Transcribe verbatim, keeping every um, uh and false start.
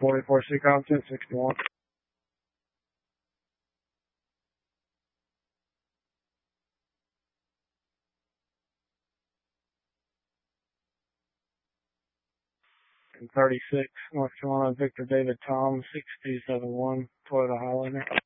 forty-four C competent, sixty-one. thirty-six, North Carolina, Victor David Tom, six two seven one, Toyota Highlander.